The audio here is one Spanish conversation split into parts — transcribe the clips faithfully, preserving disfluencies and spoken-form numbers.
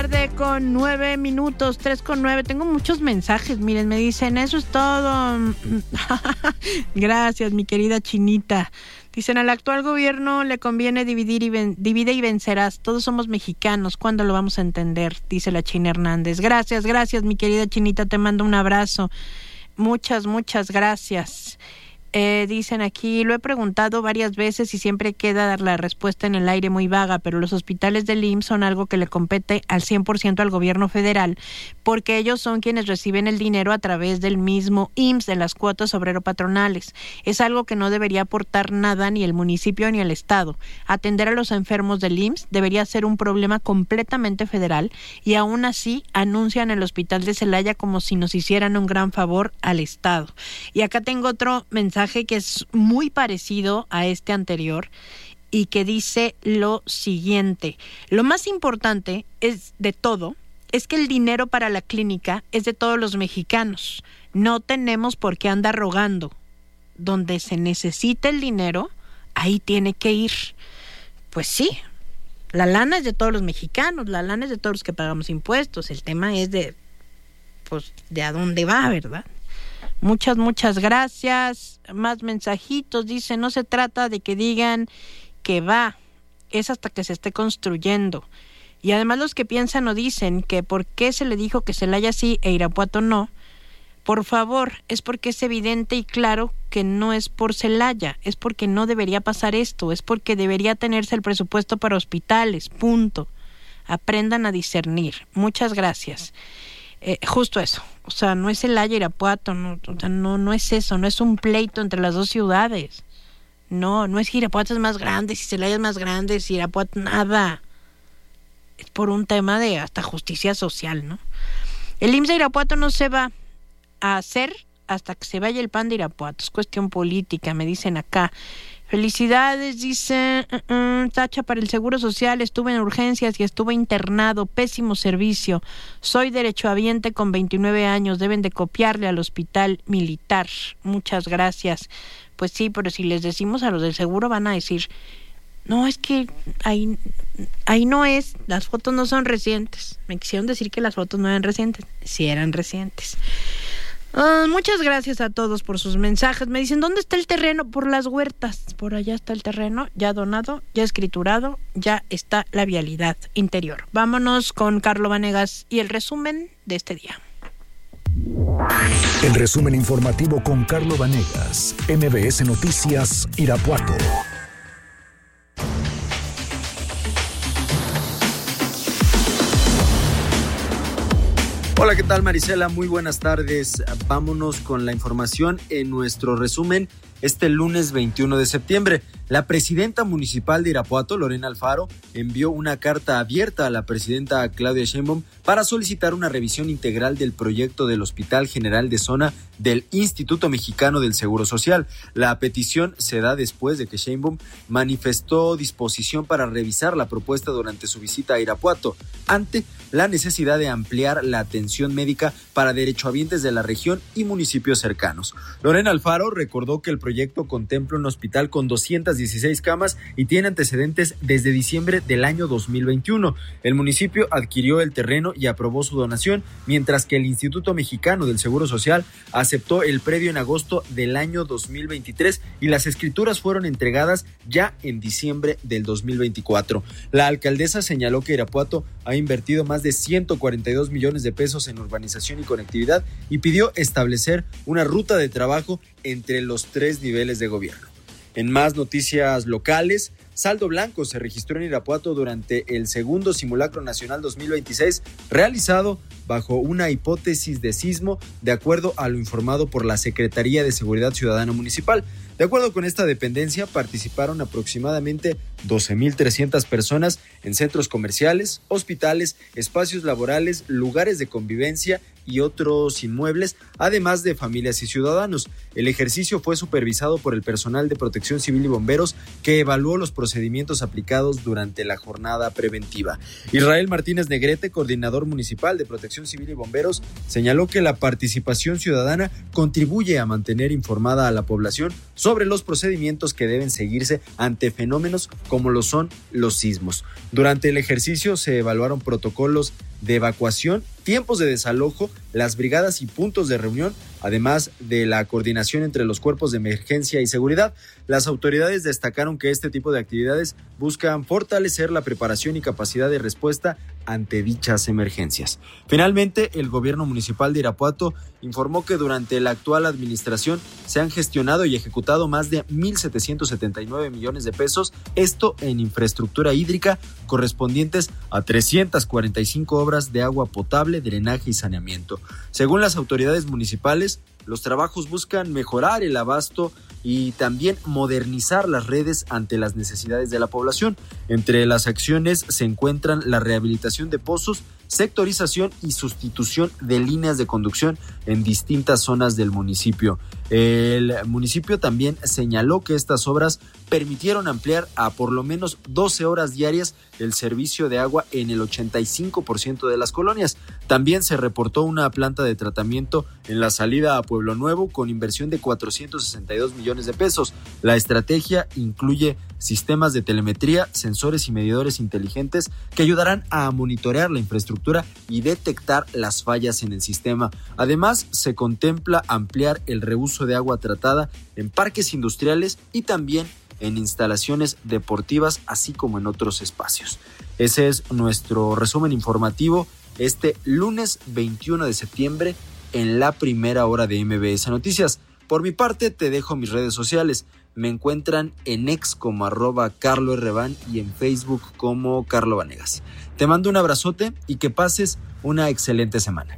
Tarde con nueve minutos, tres con nueve. Tengo muchos mensajes, miren, me dicen, eso es todo. Gracias, mi querida Chinita. Dicen, al actual gobierno le conviene dividir y ven, divide y vencerás. Todos somos mexicanos, ¿cuándo lo vamos a entender? Dice la China Hernández. Gracias, gracias, mi querida Chinita, te mando un abrazo. Muchas, muchas gracias. Eh, dicen aquí, lo he preguntado varias veces y siempre queda dar la respuesta en el aire muy vaga, pero los hospitales del I M S S son algo que le compete al cien por ciento al gobierno federal, porque ellos son quienes reciben el dinero a través del mismo I M S S, de las cuotas obrero-patronales. Es algo que no debería aportar nada ni el municipio ni el estado. Atender a los enfermos del I M S S debería ser un problema completamente federal, y aún así anuncian el hospital de Celaya como si nos hicieran un gran favor al estado. Y acá tengo otro mensaje que es muy parecido a este anterior y que dice lo siguiente: lo más importante es de todo es que el dinero para la clínica es de todos los mexicanos. No tenemos por qué andar rogando. Donde se necesita el dinero, ahí tiene que ir. Pues sí, la lana es de todos los mexicanos, la lana es de todos los que pagamos impuestos. El tema es de, pues, de a dónde va, ¿verdad? Muchas, muchas gracias. Más mensajitos. Dice, no se trata de que digan que va, es hasta que se esté construyendo. Y además los que piensan o dicen que por qué se le dijo que Celaya sí e Irapuato no, por favor, es porque es evidente y claro que no es por Celaya, es porque no debería pasar esto, es porque debería tenerse el presupuesto para hospitales, punto. Aprendan a discernir. Muchas gracias. Eh, justo eso, o sea, no es Celaya, Irapuato, no, o sea, no, no es eso, no es un pleito entre las dos ciudades. No, no es que Irapuato es más grande, si Celaya es más grande, si Irapuato, nada. Es por un tema de hasta justicia social, ¿no? El I M S S de Irapuato no se va a hacer hasta que se vaya el P A N de Irapuato, es cuestión política, me dicen acá. Felicidades, dice uh, uh, tacha para el Seguro Social, estuve en urgencias y estuve internado, pésimo servicio. Soy derechohabiente con veintinueve años, deben de copiarle al hospital militar. Muchas gracias. Pues sí, pero si les decimos a los del seguro van a decir, no, es que ahí, ahí no es, las fotos no son recientes. Me quisieron decir que las fotos no eran recientes, sí eran recientes. Uh, muchas gracias a todos por sus mensajes. Me dicen, ¿dónde está el terreno? Por las huertas. Por allá está el terreno, ya donado, ya escriturado, ya está la vialidad interior. Vámonos con Carlo Vanegas y el resumen de este día. El resumen informativo con Carlo Vanegas, M B S Noticias, Irapuato. Hola, ¿qué tal, Marisela? Muy buenas tardes. Vámonos con la información en nuestro resumen este lunes veintiuno de septiembre. La presidenta municipal de Irapuato, Lorena Alfaro, envió una carta abierta a la presidenta Claudia Sheinbaum para solicitar una revisión integral del proyecto del Hospital General de Zona del Instituto Mexicano del Seguro Social. La petición se da después de que Sheinbaum manifestó disposición para revisar la propuesta durante su visita a Irapuato, ante la necesidad de ampliar la atención médica para derechohabientes de la región y municipios cercanos. Lorena Alfaro recordó que el proyecto contempla un hospital con doscientas dieciséis camas y tiene antecedentes desde diciembre del año dos mil veintiuno. El municipio adquirió el terreno y aprobó su donación, mientras que el Instituto Mexicano del Seguro Social aceptó el predio en agosto del año dos mil veintitrés y las escrituras fueron entregadas ya en diciembre del dos mil veinticuatro. La alcaldesa señaló que Irapuato ha invertido más de ciento cuarenta y dos millones de pesos en urbanización y conectividad y pidió establecer una ruta de trabajo entre los tres niveles de gobierno. En más noticias locales, saldo blanco se registró en Irapuato durante el segundo simulacro nacional dos mil veintiséis, realizado bajo una hipótesis de sismo, de acuerdo a lo informado por la Secretaría de Seguridad Ciudadana Municipal. De acuerdo con esta dependencia, participaron aproximadamente doce mil trescientas personas en centros comerciales, hospitales, espacios laborales, lugares de convivencia y otros inmuebles, además de familias y ciudadanos. El ejercicio fue supervisado por el personal de Protección Civil y Bomberos, que evaluó los procedimientos aplicados durante la jornada preventiva. Israel Martínez Negrete, coordinador municipal de Protección Civil y Bomberos, señaló que la participación ciudadana contribuye a mantener informada a la población sobre los procedimientos que deben seguirse ante fenómenos como lo son los sismos. Durante el ejercicio se evaluaron protocolos de evacuación, tiempos de desalojo, las brigadas y puntos de reunión, además de la coordinación entre los cuerpos de emergencia y seguridad. Las autoridades destacaron que este tipo de actividades buscan fortalecer la preparación y capacidad de respuesta ante dichas emergencias. Finalmente, el gobierno municipal de Irapuato informó que durante la actual administración se han gestionado y ejecutado más de mil setecientos setenta y nueve millones de pesos, esto en infraestructura hídrica correspondientes a trescientas cuarenta y cinco obras de agua potable, drenaje y saneamiento. Según las autoridades municipales, los trabajos buscan mejorar el abasto y también modernizar las redes ante las necesidades de la población. Entre las acciones se encuentran la rehabilitación de pozos, sectorización y sustitución de líneas de conducción en distintas zonas del municipio. El municipio también señaló que estas obras permitieron ampliar a por lo menos doce horas diarias el servicio de agua en el ochenta y cinco por ciento de las colonias. También se reportó una planta de tratamiento en la salida a Pueblo Nuevo con inversión de cuatrocientos sesenta y dos millones de pesos. La estrategia incluye sistemas de telemetría, sensores y medidores inteligentes que ayudarán a monitorear la infraestructura y detectar las fallas en el sistema. Además, se contempla ampliar el reuso de agua tratada en parques industriales y también en instalaciones deportivas, así como en otros espacios. Ese es nuestro resumen informativo este lunes veintiuno de septiembre en la primera hora de M B S Noticias. Por mi parte, te dejo mis redes sociales. Me encuentran en X como arroba Carlo R. Van y en Facebook como Carlo Vanegas. Te mando un abrazote y que pases una excelente semana.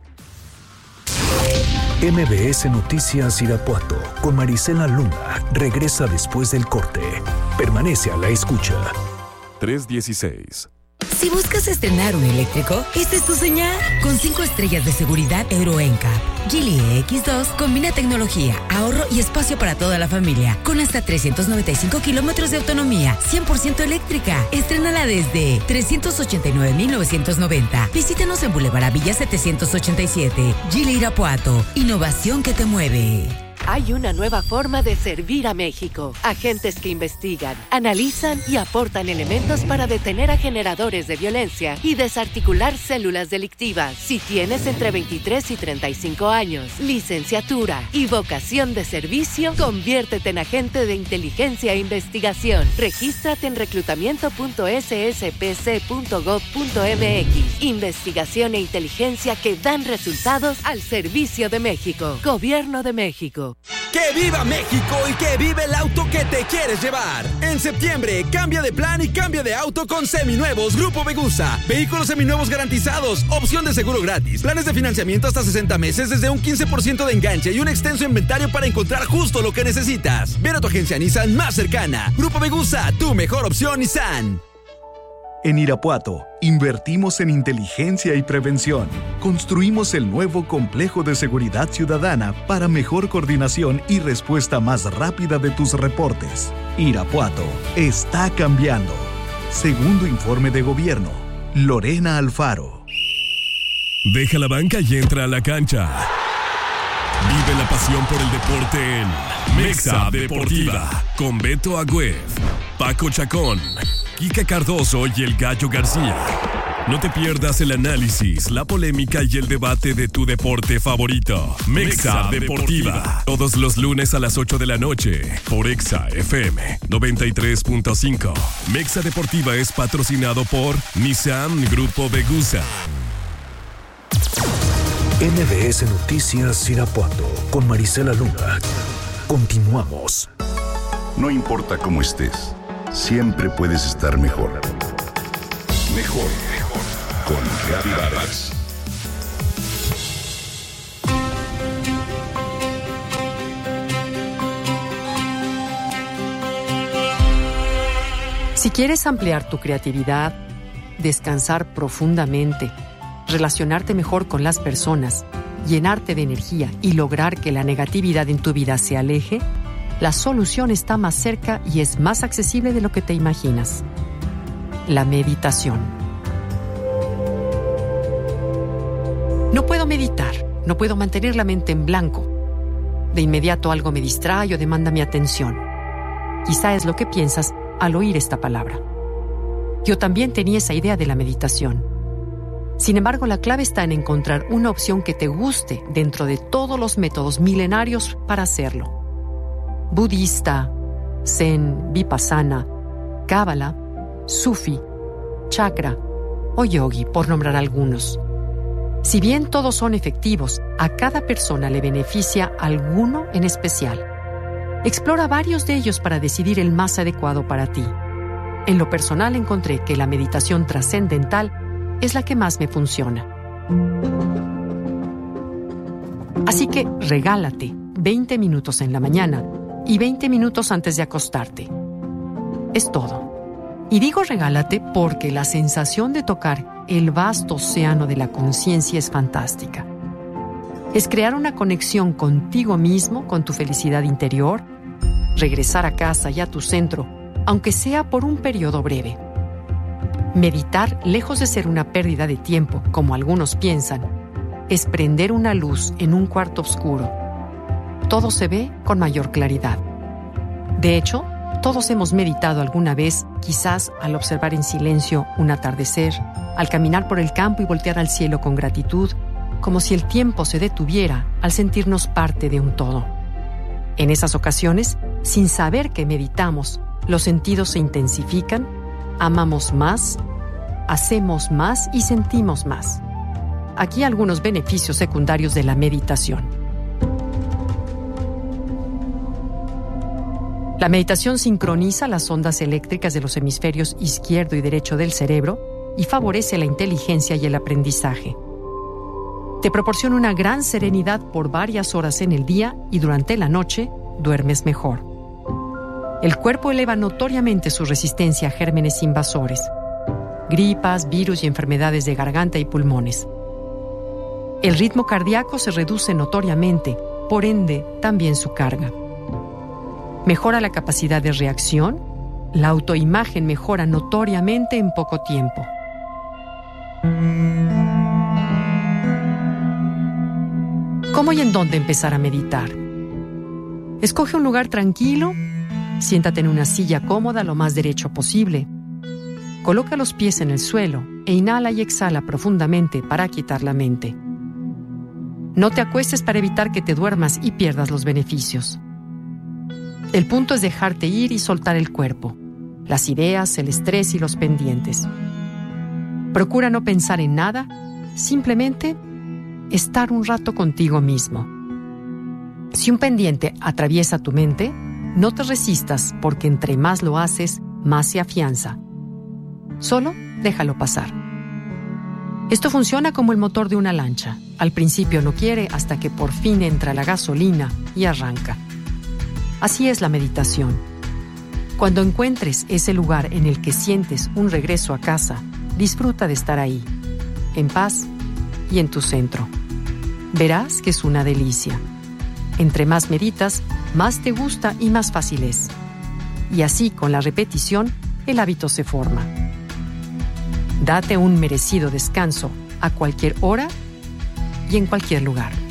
M B S Noticias Irapuato con Marisela Luna regresa después del corte. Permanece a la escucha. tres dieciséis. Si buscas estrenar un eléctrico, esta es tu señal. Con cinco estrellas de seguridad Euro N C A P, Geely E X dos combina tecnología, ahorro y espacio para toda la familia. Con hasta trescientos noventa y cinco kilómetros de autonomía, cien por ciento eléctrica. Estrénala desde trescientos ochenta y nueve mil novecientos noventa. Visítanos en Boulevard Avilla setecientos ochenta y siete. Geely Irapuato, innovación que te mueve. Hay una nueva forma de servir a México. Agentes que investigan, analizan y aportan elementos para detener a generadores de violencia y desarticular células delictivas. Si tienes entre veintitrés y treinta y cinco años, licenciatura y vocación de servicio, conviértete en agente de inteligencia e investigación. Regístrate en reclutamiento punto s s p c punto gov punto m x. Investigación e inteligencia que dan resultados al servicio de México. Gobierno de México. ¡Que viva México y que vive el auto que te quieres llevar! En septiembre, cambia de plan y cambia de auto con seminuevos Grupo Vegusa. Vehículos seminuevos garantizados, opción de seguro gratis, planes de financiamiento hasta sesenta meses desde un quince por ciento de enganche y un extenso inventario para encontrar justo lo que necesitas. Ven a tu agencia Nissan más cercana. Grupo Vegusa, tu mejor opción Nissan. En Irapuato, invertimos en inteligencia y prevención. Construimos el nuevo complejo de seguridad ciudadana para mejor coordinación y respuesta más rápida de tus reportes. Irapuato está cambiando. Segundo informe de gobierno, Lorena Alfaro. Deja la banca y entra a la cancha. Vive la pasión por el deporte en Mexa Deportiva con Beto Agüed, Paco Chacón, Kika Cardoso y el Gallo García. No te pierdas el análisis, la polémica y el debate de tu deporte favorito. Mexa Deportiva. Todos los lunes a las ocho de la noche por Exa F M noventa y tres punto cinco. Mexa Deportiva es patrocinado por Nissan Grupo Vegusa. M B S Noticias Irapuato con Marisela Luna. Continuamos. No importa cómo estés, siempre puedes estar mejor. Mejor, mejor. Con Gaby Vargas. Si quieres ampliar tu creatividad, descansar profundamente, relacionarte mejor con las personas, llenarte de energía y lograr que la negatividad en tu vida se aleje, la solución está más cerca y es más accesible de lo que te imaginas. La meditación. No puedo meditar, no puedo mantener la mente en blanco. De inmediato algo me distrae o demanda mi atención. Quizá es lo que piensas al oír esta palabra. Yo también tenía esa idea de la meditación. Sin embargo, la clave está en encontrar una opción que te guste dentro de todos los métodos milenarios para hacerlo. Budista, Zen, Vipassana, Cábala, Sufi, Chakra o Yogi, por nombrar algunos. Si bien todos son efectivos, a cada persona le beneficia alguno en especial. Explora varios de ellos para decidir el más adecuado para ti. En lo personal encontré que la meditación trascendental es la que más me funciona. Así que regálate veinte minutos en la mañana y veinte minutos antes de acostarte. Es todo. Y digo regálate porque la sensación de tocar el vasto océano de la conciencia es fantástica. Es crear una conexión contigo mismo, con tu felicidad interior, regresar a casa y a tu centro, aunque sea por un periodo breve. Meditar, lejos de ser una pérdida de tiempo, como algunos piensan, es prender una luz en un cuarto oscuro. Todo se ve con mayor claridad. De hecho, todos hemos meditado alguna vez, quizás al observar en silencio un atardecer, al caminar por el campo y voltear al cielo con gratitud, como si el tiempo se detuviera al sentirnos parte de un todo. En esas ocasiones, sin saber que meditamos, los sentidos se intensifican, amamos más, hacemos más y sentimos más. Aquí algunos beneficios secundarios de la meditación. La meditación sincroniza las ondas eléctricas de los hemisferios izquierdo y derecho del cerebro y favorece la inteligencia y el aprendizaje. Te proporciona una gran serenidad por varias horas en el día y durante la noche duermes mejor. El cuerpo eleva notoriamente su resistencia a gérmenes invasores, gripas, virus y enfermedades de garganta y pulmones. El ritmo cardíaco se reduce notoriamente, por ende, también su carga. Mejora la capacidad de reacción, la autoimagen mejora notoriamente en poco tiempo. ¿Cómo y en dónde empezar a meditar? Escoge un lugar tranquilo, siéntate en una silla cómoda lo más derecho posible. Coloca los pies en el suelo e inhala y exhala profundamente para quitar la mente. No te acuestes para evitar que te duermas y pierdas los beneficios. El punto es dejarte ir y soltar el cuerpo, las ideas, el estrés y los pendientes. Procura no pensar en nada, simplemente estar un rato contigo mismo. Si un pendiente atraviesa tu mente, no te resistas porque entre más lo haces, más se afianza. Solo déjalo pasar. Esto funciona como el motor de una lancha. Al principio no quiere hasta que por fin entra la gasolina y arranca. Así es la meditación. Cuando encuentres ese lugar en el que sientes un regreso a casa, disfruta de estar ahí, en paz y en tu centro. Verás que es una delicia. Entre más meditas, más te gusta y más fácil es. Y así, con la repetición, el hábito se forma. Date un merecido descanso a cualquier hora y en cualquier lugar.